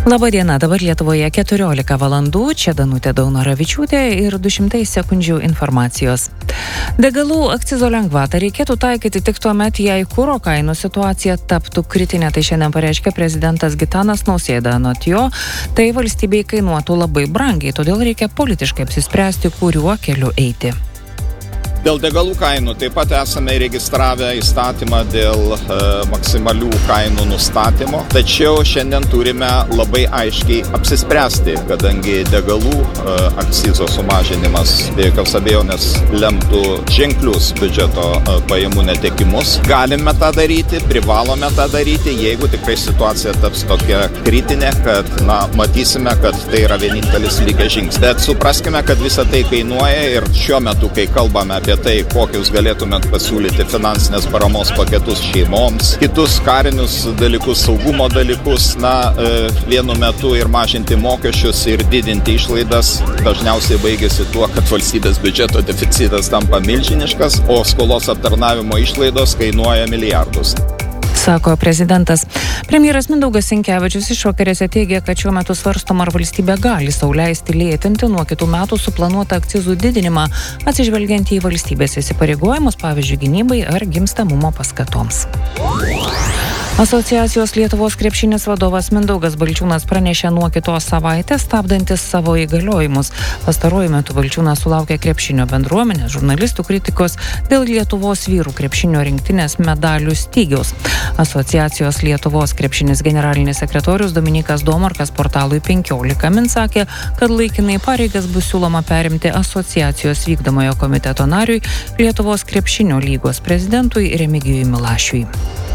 Labadiena, dabar Lietuvoje 14 valandų, čia Danutė Daunoravičiūtė ir 200 sekundžių informacijos. Degalų akcizo lengvatą reikėtų taikyti tik tuomet, jei kuro kainų situacija taptų kritinė, tai šiandien pareiškė prezidentas Gitanas Nausėda. Anot jo, tai valstybei kainuotų labai brangiai, todėl reikia politiškai apsispręsti, kuriuo keliu eiti. Dėl degalų kainų taip pat esame įregistravę įstatymą dėl maksimalių kainų nustatymo, tačiau šiandien turime labai aiškiai apsispręsti, kadangi degalų akcizo sumažinimas be jokios abejonės lemtų ženklius biudžeto pajamų netekimus. Galime tą daryti, privalome tą daryti, jeigu tikrai situacija taps tokia kritinė, kad matysime, kad tai yra vienintelis likęs žingsnis. Bet supraskime, kad visa tai kainuoja ir šiuo metu, kai kalbame apie tai, kokius galėtumėt pasiūlyti finansinės paramos paketus šeimoms, kitus karinius dalykus, saugumo dalykus, vienu metu ir mažinti mokesčius ir didinti išlaidas, dažniausiai baigėsi tuo, kad valstybės biudžeto deficitas tampa milžiniškas, o skolos aptarnavimo išlaidos kainuoja milijardus. Sako prezidentas. Premjeras Mindaugas Sinkevičius išvakarėse teigia, kad šiuo metu svarstoma, ar valstybė gali sau leisti lėtinti nuo kitų metų suplanuotą akcizų didinimą, atsižvelgiant į valstybės įsipareigojimus, pavyzdžiui, gynybai ar gimstamumo paskatoms. Asociacijos Lietuvos krepšinis vadovas Mindaugas Balčiūnas pranešė nuo kitos savaitės stabdantis savo įgaliojimus. Pastaruoju metu Balčiūnas sulaukė krepšinio bendruomenės, žurnalistų kritikos dėl Lietuvos vyrų krepšinio rinktinės medalių stygiaus. Asociacijos Lietuvos krepšinis generalinis sekretorius Dominykas Domarkas portalui 15 min sakė, kad laikinai pareigas bus siūloma perimti asociacijos vykdomojo komiteto nariui Lietuvos krepšinio lygos prezidentui Remigijui Milašiui.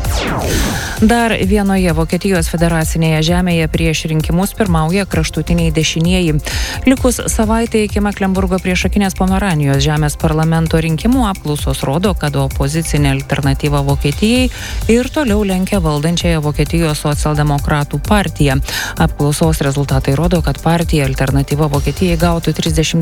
Dar vienoje Vokietijos federacinėje žemėje prieš rinkimus pirmauja kraštutiniai dešinieji. Likus savaitė iki Meklenburgo priešakinės Pomeranijos žemės parlamento rinkimų apklausos rodo, kad opozicinė alternatyva Vokietijai ir toliau lenkia valdančiąją Vokietijos socialdemokratų partiją. Apklausos rezultatai rodo, kad partija alternatyva Vokietijai gautų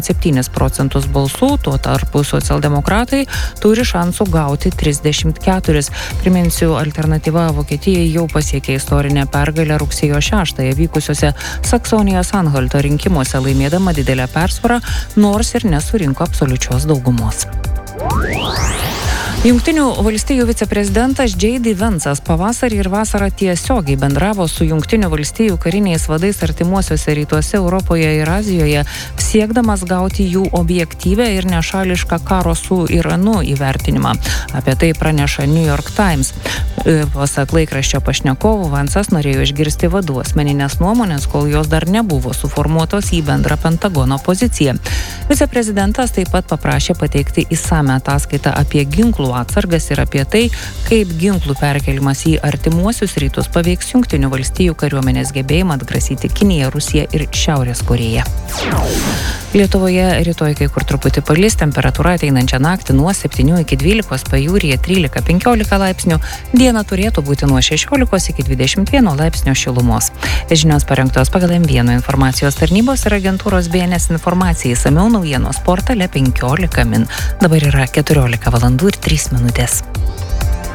37% balsų, tuo tarpu socialdemokratai turi šansų gauti 34. Priminsiu, alternatyva Vokietijai jau pasiekė istorinę pergalę rugsėjo 6 vykusiuose Saksonijos-Anhalto rinkimuose, laimėdama didelę persvarą, nors ir nesurinko absoliučios daugumos. Jungtinių valstijų viceprezidentas J.D. Vance'as pavasarį ir vasarą tiesiogiai bendravo su Jungtinių valstijų kariniais vadais artimuosiuose rytuose, Europoje ir Azijoje, siekdamas gauti jų objektyvę ir nešališką karo su Iranu įvertinimą. Apie tai praneša New York Times. Pasak laikraščio pašnekovų, Vance'as norėjo išgirsti vadų asmeninės nuomonės, kol jos dar nebuvo suformuotos į bendrą Pentagono poziciją. Viceprezidentas taip pat paprašė pateikti išsamią ataskaitą apie ginklų atsargas ir apie tai, kaip ginklų perkelimas į artimuosius rytus paveiks Jungtinių valstijų kariuomenės gebėjimą atgrasyti Kiniją, Rusiją ir Šiaurės Korėją. Lietuvoje rytoj kai kur truputį palis, temperatūra ateinančią naktį nuo 7 iki 12, pajūryje 13-15 laipsnių, diena turėtų būti nuo 16 iki 21 laipsnio šilumos. Žinios parengtos pagal M1 informacijos tarnybos ir agentūros BNS informacijai, išsamiau naujienos portale 15 min. Dabar yra 14 valandų ir 3 minutės.